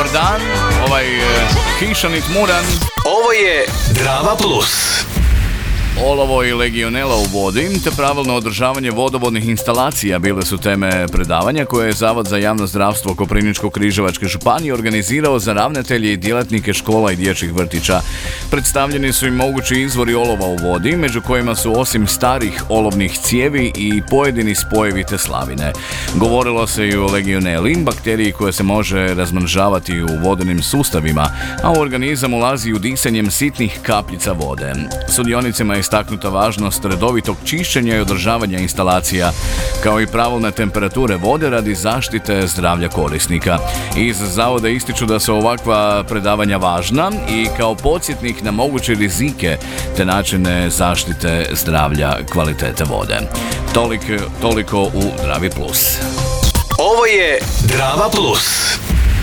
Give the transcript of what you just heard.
dan, kišan i tmuran. Ovo je Drava Plus. Olovo i legionela u vodi te pravilno održavanje vodovodnih instalacija bile su teme predavanja koje je Zavod za javno zdravstvo Koprivničko-križevačke županije organizirao za ravnatelje i djelatnike škola i dječjih vrtića. Predstavljeni su i mogući izvori olova u vodi, među kojima su osim starih olovnih cijevi i pojedini spojevi te slavine. Govorilo se i o legioneli, bakteriji koja se može razmnožavati u vodenim sustavima, a u organizam ulazi udisanjem sitnih kapljica vode. Sudionicima je istaknuta važnost redovitog čišćenja i održavanja instalacija, kao i pravilne temperature vode radi zaštite zdravlja korisnika. Iz zavoda ističu da su ovakva predavanja važna i kao podsjetnik na moguće rizike te načine zaštite zdravlja kvalitete vode. Toliko u Dravi Plus. Ovo je Drava Plus.